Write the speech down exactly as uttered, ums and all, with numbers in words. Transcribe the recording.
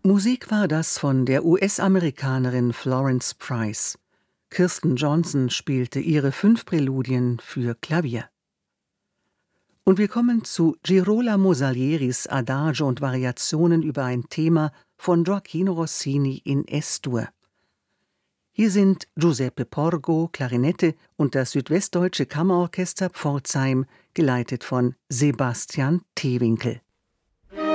Musik war das von der U S-Amerikanerin Florence Price. Kirsten Johnson spielte ihre fünf Präludien für Klavier. Und wir kommen zu Girolamo Salieris Adagio und Variationen über ein Thema von Gioachino Rossini in Es-Dur. Hier sind Giuseppe Porgo, Klarinette und das Südwestdeutsche Kammerorchester Pforzheim, geleitet von Sebastian Teewinkel.